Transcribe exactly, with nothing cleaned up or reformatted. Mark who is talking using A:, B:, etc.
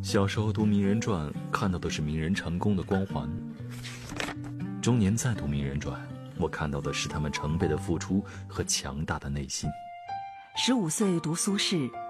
A: 小时候读名人传，看到的是名人成功的光环；中年再读名人传，我看到的是他们成倍的付出和强大的内心。
B: 十五岁读苏轼，